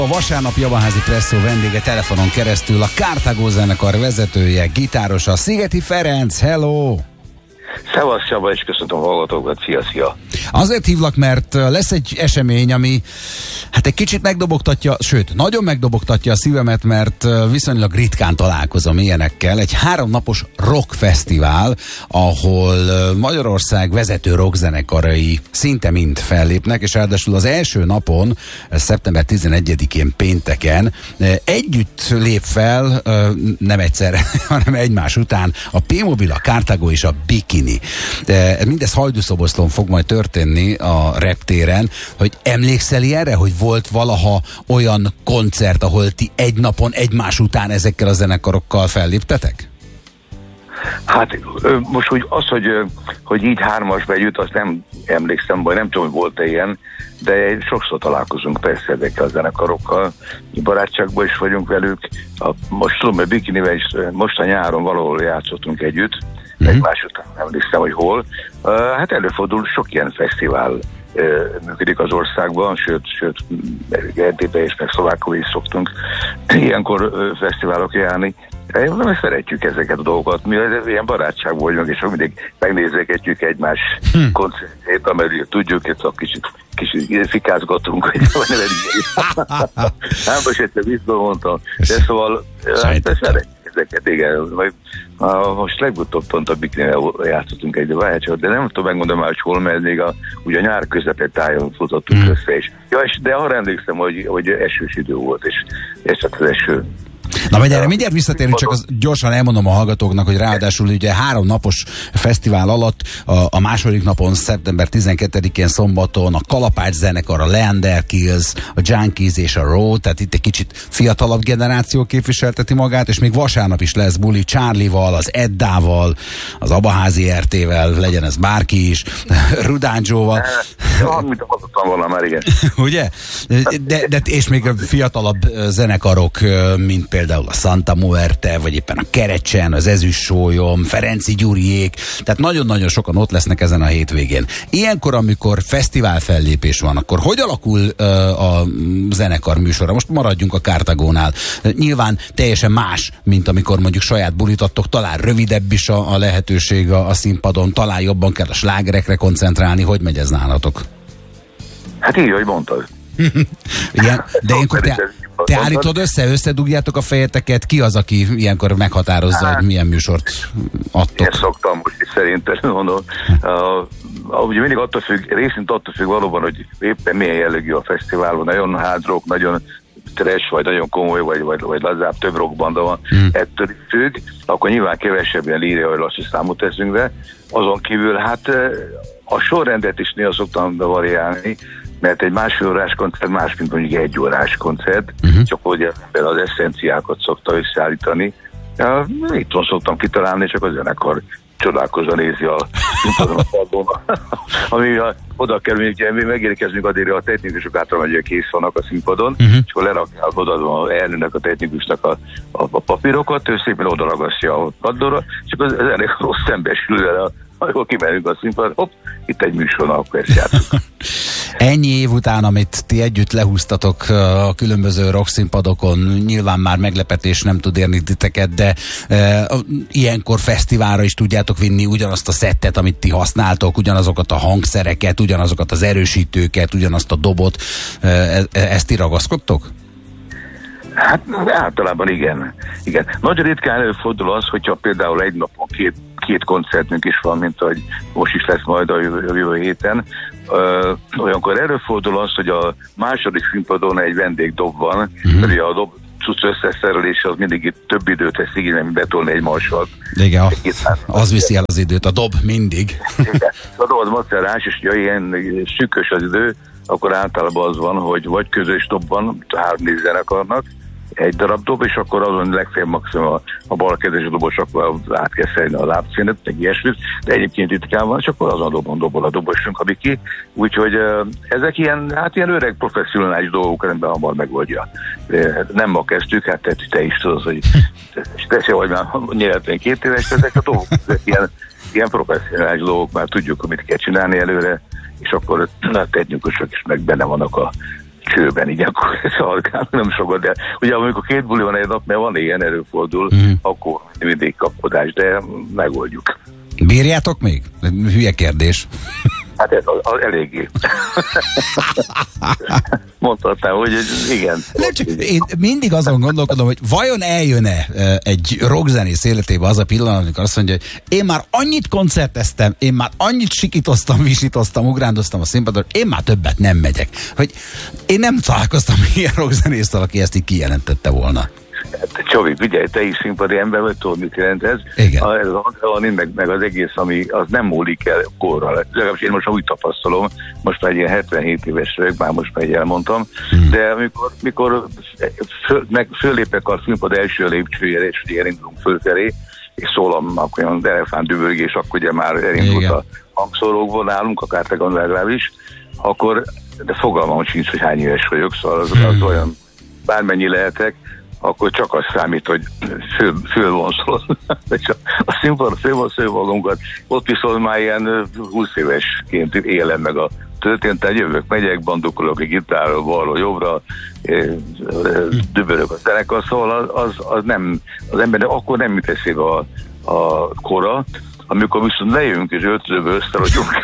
A vasárnap Javanházi Presszó vendége telefonon keresztül a Carthago zenekar vezetője, gitárosa, Szigeti Ferenc, hello! Szevasz Csaba, és köszöntöm a hallgatókat, szia! Azért hívlak, mert lesz egy esemény, ami hát egy kicsit megdobogtatja, sőt, nagyon megdobogtatja a szívemet, mert viszonylag ritkán találkozom ilyenekkel. Egy 3 napos rockfesztivál, ahol Magyarország vezető rockzenekarai szinte mind fellépnek, és ráadásul az első napon, szeptember 11-én pénteken együtt lép fel, nem egyszer, hanem egymás után a P-Mobil, a Carthago és a Bikini. De mindez Hajdúszoboszlón fog majd történni a reptéren, hogy emlékszel erre, hogy volt valaha olyan koncert, ahol ti egy napon egymás után ezekkel a zenekarokkal felléptetek? Hát most úgy az, hogy így 3-asba együtt, azt nem emlékszem, vagy nem tudom, hogy volt-e ilyen, de sokszor találkozunk persze ezekkel a zenekarokkal, barátságban is vagyunk velük. Most tudom, hogy Bikinivel is most a nyáron valahol játszottunk együtt, egymás után nem emlékszem, hogy hol. Hát előfordul, sok ilyen fesztivál működik az országban, sőt Erdélybe és meg Szlovákiába is szoktunk ilyenkor fesztiválok járni. Nem szeretjük ezeket a dolgokat, mi ez ilyen barátságban vagyunk, és mindig megnézgetjük egymás koncertjét, amelyet tudjuk, és a kicsit fikázgatunk, hogy nem most egyszer visszamondtam, de szóval szeretjük ezeket, igen. Most legutóbb pont a Bikinivel játszottunk egy vájátságot, de nem tudom megmondani már, hogy hol, mert még ugye a nyár közepén tájon futottunk össze is. Ja, de arra emlékszem, hogy esős idő volt, és csak az eső. Na, majd erre mindjárt visszatérünk, csak gyorsan elmondom a hallgatóknak, hogy ráadásul ugye 3 napos fesztivál alatt a második napon, szeptember 12-én szombaton a Kalapács zenekar, a Leander Kills, a Junkies és a Road, tehát itt egy kicsit fiatalabb generáció képviselteti magát, és még vasárnap is lesz buli Charlie-val, az Eddával, az Abaházi RT-vel, legyen ez bárki is, Rudánzsóval. Amit hallottam volna már, igen. Ugye? De és még a fiatalabb zenekarok, mint például a Santa Muerte, vagy éppen a Kerecsen, az Ezüst Sólyom, Ferenci Gyuriék, tehát nagyon-nagyon sokan ott lesznek ezen a hétvégén. Ilyenkor, amikor fesztivál fellépés van, akkor hogy alakul a zenekar műsora? Most maradjunk a Carthagónál. Nyilván teljesen más, mint amikor mondjuk saját bulit adtok, talán rövidebb is a lehetőség a színpadon, talán jobban kell a slágerekre koncentrálni. Hogy megy ez nálatok? Hát így, hogy mondtad. Igen, de ilyenkor te állítod összedugjátok a fejeteket, ki az, aki ilyenkor meghatározza, hogy milyen műsort adtok? Én szoktam most is szerintem mondom. Ugye mindig részint attól függ valóban, hogy éppen milyen jellegű a fesztiválon, nagyon hard rock, nagyon trash, vagy nagyon komoly, vagy lazább, több rockbanda van, ettől függ, akkor nyilván kevesebb ilyen líria, vagy lassú számot teszünk be. Azon kívül hát a sorrendet is néha szoktam variálni, mert egy másfél órás koncert más, mint mondjuk 1 órás koncert, csak hogy az eszenciákat szokta összeállítani. Itthon szoktam kitalálni, csak az zenekar csodálkozva nézi a színpadon a padlón. Ami oda kell, mi megérkezünk addig, a technikusok általában ugye kész vannak a színpadon, és akkor lerakják oda elnőnek a technikusnak a papírokat, ő szépen oda ragasztja a padlóra, csak az zenekar szembesül vele, amikor kimerünk a színpadon, hopp, itt egy műsor, akkor ezt játszunk. Ennyi év után, amit ti együtt lehúztatok a különböző rock-színpadokon, nyilván már meglepetés nem tud érni titeket, de ilyenkor fesztiválra is tudjátok vinni ugyanazt a szettet, amit ti használtok, ugyanazokat a hangszereket, ugyanazokat az erősítőket, ugyanazt a dobot. Ezt ti ragaszkodtok? Hát általában igen. Nagyon ritkán előfordul az, hogyha például egy napon két koncertünk is van, mint ahogy most is lesz majd a jövő héten. Olyankor előfordul az, hogy a második színpadon egy vendégdob van, ugye a dob cucc összeszerelése az mindig több időt vesz igénybe, mint betolni egy marsalt. Igen, az viszi el az időt, a dob mindig. Igen, a dob az macerás, és ha ilyen szűkös az idő, akkor általában az van, hogy vagy közös dobban, 3-4 zenekarnak, egy darab dob, és akkor azon legfeljebb maximum a balkezes dobos, akkor át kell szerni a lábszínet, meg ilyesmit, de egyébként ritkán van, és akkor azon a dobon dobol a dobosunk, ami ki. Úgyhogy ezek ilyen öreg professzionális dolgok, rendben hamar megoldja. Nem ma kezdtük, hát te is tudod, hogy te vagy már nyilván 2 éves, ezek a dolgok, ezek ilyen professzionális dolgok, már tudjuk, amit kell csinálni előre, és akkor a technikusok is meg benne vannak a csőben, így akkor szarkál, nem sokat, de ugye amikor 2 buli van egy nap, mert van ilyen, előfordul, akkor mindig kapkodás, de megoldjuk. Bírjátok még? Hülye kérdés. Hát ez eléggé. Mondhatnám, hogy igen. Én mindig azon gondolkodom, hogy vajon eljön-e egy rockzenész életébe az a pillanat, amikor azt mondja, hogy én már annyit koncerteztem, én már annyit sikítoztam, visítoztam, ugrándoztam a színpadon, én már többet nem megyek. Hogy én nem találkoztam ilyen rockzenésztel, aki ezt így kijelentette volna. Csavi, figyelj, te is színpadi ember vagy, tudod, mit jelent ez? Igen. Ez meg az egész, ami az nem múlik el korral. Legalábbis én most úgy tapasztalom, most már egy ilyen 77 éves vagyok, már most már elmondtam, de mikor föllépek a színpad első lépcsőjére, és ugye elindulunk fölfelé, és szólam, akkor olyan elefántdübörgés, akkor ugye már elindult a hangszórókból nálunk, a Kártágon legalábbis, akkor, de fogalmam sincs, hogy hány éves vagyok, szóval az olyan, bármennyi lehetek, akkor csak az számít, hogy fölvonszol. A színpadra fölvonszol magunkat, ott viszont már ilyen 20 évesként élem meg a történetet, jövök, megyek, bandukolok a gitárról, balról jobbra, dübörök a zenekar, szóval az nem, az ember akkor nem jut eszébe a kora, amikor viszont lejövünk és öltözőből összerogyunk,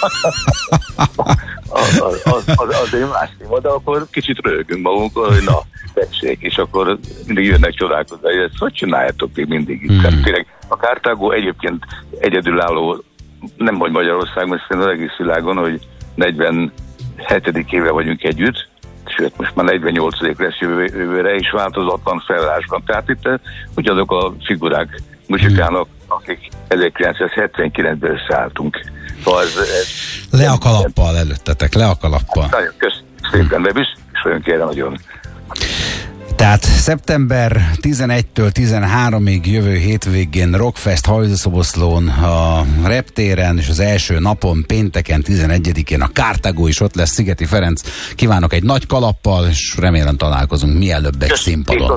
az egy más téma, de akkor kicsit röhögünk magunkon, hogy na, tessék, és akkor mindig jönnek csodálkozni, hogy ezt hogy csináljátok még mindig? Tényleg a Kártágó egyébként egyedülálló, nem vagy Magyarországon, szerintem az egész világon, hogy 47. éve vagyunk együtt, sőt, most már 48. lesz jövőre, és változatlan felállásban. Tehát itt ugyanazok a figurák muzsikának, akik 1979-ben összeálltunk. Szóval le a kalappal előttetek, le a kalappal. Nagyon köszönöm szépen, de biztos olyan kérem nagyon. Tehát szeptember 11-től 13-ig jövő hétvégén Rockfest Hajdúszoboszlón, a Reptéren, és az első napon, pénteken 11-én a Kártágó is ott lesz. Szigeti Ferenc, kívánok egy nagy kalappal, és remélem találkozunk mielőbb egy színpadon.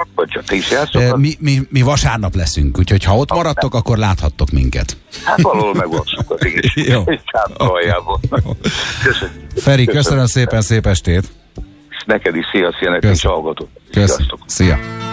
Mi vasárnap leszünk, úgyhogy ha ott maradtok, akkor láthattok minket. Hát valahol megvasszuk az is. Jó. Feri, köszönöm szépen, szép estét! Neked is, szia, neked is hallgatok. Szia!